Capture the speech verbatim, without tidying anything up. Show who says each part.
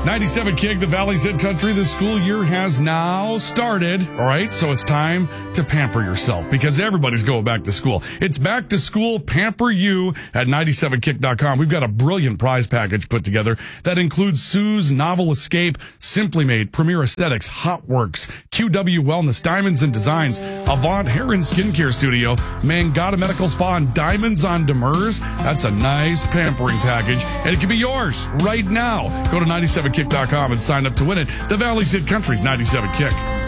Speaker 1: ninety-seven Kick, the Valley's Hit Country. The school year has now started. All right, so it's time to pamper yourself because everybody's going back to school. It's back to school. Pamper you at ninety-seven kick dot com. We've got a brilliant prize package put together that includes Sue's Novel Escape, Simply Made, Premier Aesthetics, Hotworks, Q W Wellness, Diamonds and Designs, Avant Hair and Skincare Studio, Mangata Medical Spa, and Diamonds on Demers. That's a nice pampering package, and it can be yours right now. Go to ninety-seven kick dot com and sign up to win it. The Valley's Hit Country's ninety-seven Kick.